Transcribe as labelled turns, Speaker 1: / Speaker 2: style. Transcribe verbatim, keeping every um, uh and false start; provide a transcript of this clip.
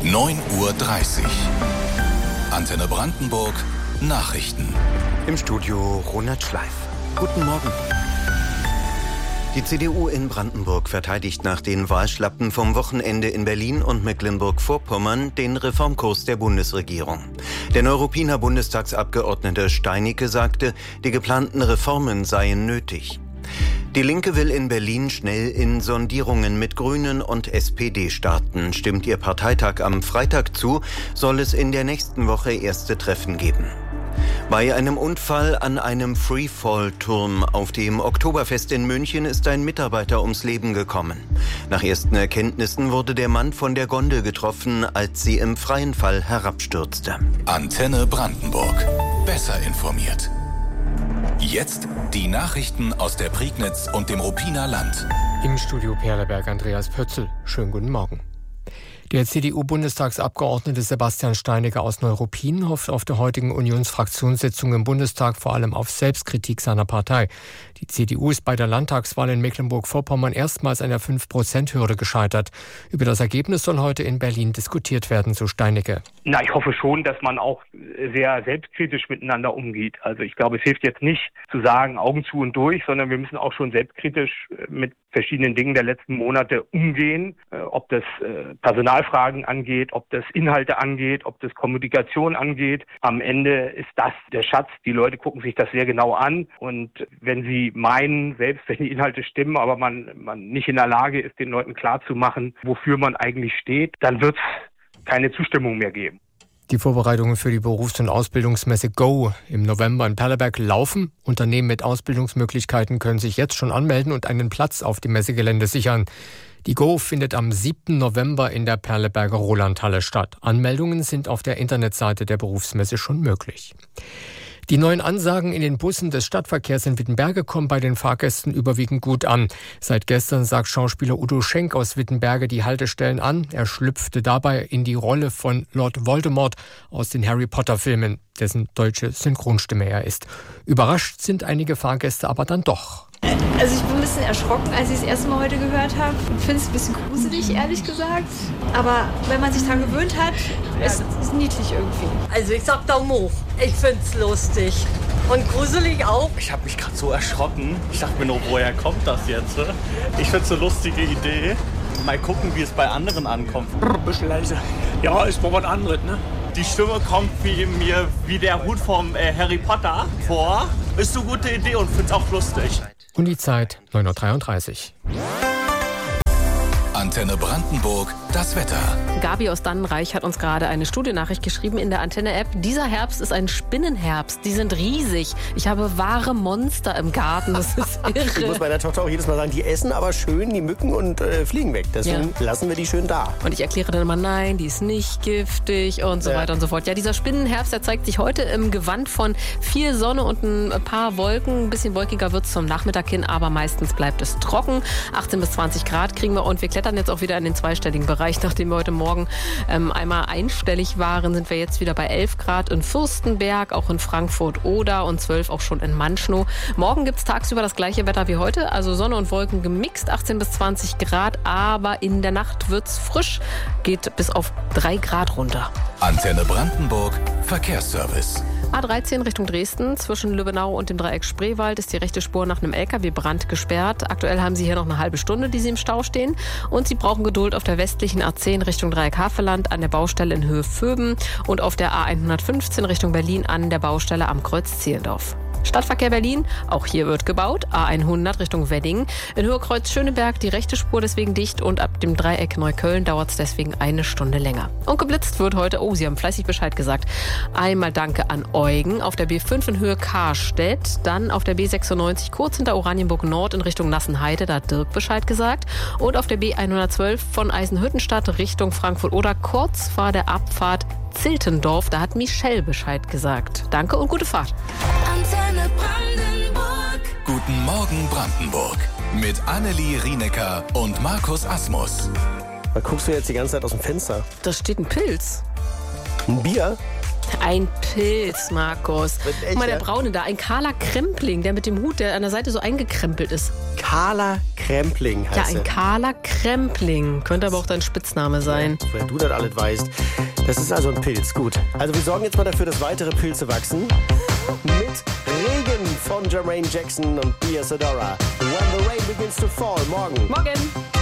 Speaker 1: neun Uhr dreißig. Antenne Brandenburg, Nachrichten.
Speaker 2: Im Studio Ronald Schleif. Guten Morgen. Die C D U in Brandenburg verteidigt nach den Wahlschlappen vom Wochenende in Berlin und Mecklenburg-Vorpommern den Reformkurs der Bundesregierung. Der Neuruppiner Bundestagsabgeordnete Steinicke sagte, die geplanten Reformen seien nötig. Die Linke will in Berlin schnell in Sondierungen mit Grünen und S P D starten. Stimmt ihr Parteitag am Freitag zu, soll es in der nächsten Woche erste Treffen geben. Bei einem Unfall an einem Freefall-Turm auf dem Oktoberfest in München ist ein Mitarbeiter ums Leben gekommen. Nach ersten Erkenntnissen wurde der Mann von der Gondel getroffen, als sie im freien Fall herabstürzte.
Speaker 1: Antenne Brandenburg. Besser informiert. Jetzt die Nachrichten aus der Prignitz und dem Ruppiner Land.
Speaker 3: Im Studio Perleberg Andreas Pötzl. Schönen guten Morgen. Der C D U-Bundestagsabgeordnete Sebastian Steinicke aus Neuruppin hofft auf der heutigen Unionsfraktionssitzung im Bundestag vor allem auf Selbstkritik seiner Partei. Die C D U ist bei der Landtagswahl in Mecklenburg-Vorpommern erstmals an der fünf Prozent Hürde gescheitert. Über das Ergebnis soll heute in Berlin diskutiert werden, so Steinicke.
Speaker 4: Na, ich hoffe schon, dass man auch sehr selbstkritisch miteinander umgeht. Also ich glaube, es hilft jetzt nicht zu sagen, Augen zu und durch, sondern wir müssen auch schon selbstkritisch mit verschiedenen Dingen der letzten Monate umgehen, ob das Personalfragen angeht, ob das Inhalte angeht, ob das Kommunikation angeht. Am Ende ist das der Schatz. Die Leute gucken sich das sehr genau an und wenn sie meinen, selbst wenn die Inhalte stimmen, aber man, man nicht in der Lage ist, den Leuten klarzumachen, wofür man eigentlich steht, dann wird es keine Zustimmung mehr geben.
Speaker 3: Die Vorbereitungen für die Berufs- und Ausbildungsmesse Go im November in Perleberg laufen. Unternehmen mit Ausbildungsmöglichkeiten können sich jetzt schon anmelden und einen Platz auf dem Messegelände sichern. Die Go findet am siebten November in der Perleberger Rolandhalle statt. Anmeldungen sind auf der Internetseite der Berufsmesse schon möglich. Die neuen Ansagen in den Bussen des Stadtverkehrs in Wittenberge kommen bei den Fahrgästen überwiegend gut an. Seit gestern sagt Schauspieler Udo Schenk aus Wittenberge die Haltestellen an. Er schlüpfte dabei in die Rolle von Lord Voldemort aus den Harry-Potter-Filmen, dessen deutsche Synchronstimme er ist. Überrascht sind einige Fahrgäste aber dann doch.
Speaker 5: Also ich bin ein bisschen erschrocken, als ich das erste Mal heute gehört habe. Ich finde es ein bisschen gruselig, ehrlich gesagt. Aber wenn man sich daran gewöhnt hat, ist es niedlich irgendwie.
Speaker 6: Also ich sag Daumen hoch. Ich find's lustig. Und gruselig auch.
Speaker 7: Ich habe mich gerade so erschrocken. Ich dachte mir nur, woher kommt das jetzt? Ich find's eine lustige Idee. Mal gucken, wie es bei anderen ankommt.
Speaker 8: Ein bisschen leise. Ja, ist mal was anderes, ne?
Speaker 7: Die Stimme kommt wie mir wie der Hut vom äh, Harry Potter vor. Ist eine gute Idee und find's auch lustig.
Speaker 3: Und die Zeit neun Uhr dreiunddreißig.
Speaker 1: Antenne Brandenburg, das Wetter.
Speaker 9: Gabi aus Dannenreich hat uns gerade eine Studienachricht geschrieben in der Antenne-App. Dieser Herbst ist ein Spinnenherbst. Die sind riesig. Ich habe wahre Monster im Garten. Das ist irre.
Speaker 10: Ich muss meiner Tochter auch jedes Mal sagen, die essen aber schön die Mücken und äh, fliegen weg. Deswegen ja. lassen wir die schön da.
Speaker 9: Und ich erkläre dann immer, nein, die ist nicht giftig und so ja. weiter und so fort. Ja, dieser Spinnenherbst, der zeigt sich heute im Gewand von viel Sonne und ein paar Wolken. Ein bisschen wolkiger wird es zum Nachmittag hin, aber meistens bleibt es trocken. achtzehn bis zwanzig Grad kriegen wir und wir klettern jetzt auch wieder in den zweistelligen Bereich. Nachdem wir heute Morgen ähm, einmal einstellig waren, sind wir jetzt wieder bei elf Grad in Fürstenberg, auch in Frankfurt-Oder und zwölf auch schon in Manschnow. Morgen gibt es tagsüber das gleiche Wetter wie heute, also Sonne und Wolken gemixt, achtzehn bis zwanzig Grad, aber in der Nacht wird es frisch, geht bis auf drei Grad runter.
Speaker 1: Antenne Brandenburg, Verkehrsservice.
Speaker 9: A dreizehn Richtung Dresden, zwischen Lübbenau und dem Dreieck Spreewald ist die rechte Spur nach einem L K W-Brand gesperrt. Aktuell haben Sie hier noch eine halbe Stunde, die Sie im Stau stehen. Und Sie brauchen Geduld auf der westlichen A zehn Richtung Dreieck Havelland an der Baustelle in Höhe Vöben und auf der A hundertfünfzehn Richtung Berlin an der Baustelle am Kreuz Zehlendorf. Stadtverkehr Berlin, auch hier wird gebaut. A hundert Richtung Wedding. In Höhe Kreuz Schöneberg die rechte Spur deswegen dicht und ab dem Dreieck Neukölln dauert es deswegen eine Stunde länger. Und geblitzt wird heute, oh, Sie haben fleißig Bescheid gesagt. Einmal Danke an Eugen auf der B fünf in Höhe Karstedt, dann auf der B sechsundneunzig kurz hinter Oranienburg Nord in Richtung Nassenheide, da hat Dirk Bescheid gesagt. Und auf der B hundertzwölf von Eisenhüttenstadt Richtung Frankfurt-Oder kurz vor der Abfahrt Ziltendorf, da hat Michelle Bescheid gesagt. Danke und gute Fahrt.
Speaker 1: Antenne Brandenburg. Guten Morgen Brandenburg. Mit Annelie Rienecker und Markus Asmus.
Speaker 10: Was guckst du jetzt die ganze Zeit aus dem Fenster?
Speaker 9: Da steht ein Pilz.
Speaker 10: Ein Bier?
Speaker 9: Ein Pilz, Markus.
Speaker 10: Echt,
Speaker 9: Guck mal, der
Speaker 10: ja?
Speaker 9: Braune da, ein kahler Krempling, der mit dem Hut, der an der Seite so eingekrempelt ist.
Speaker 10: Kahler Krempling heißt
Speaker 9: Ja, ein
Speaker 10: er.
Speaker 9: kahler Krempling. Könnte aber auch dein Spitzname sein.
Speaker 10: Woher du das alles weißt. Das ist also ein Pilz, gut. Also wir sorgen jetzt mal dafür, dass weitere Pilze wachsen. Mit Regen von Jermaine Jackson und Pia Sedora. When the rain begins to fall. Morgen.
Speaker 9: Morgen.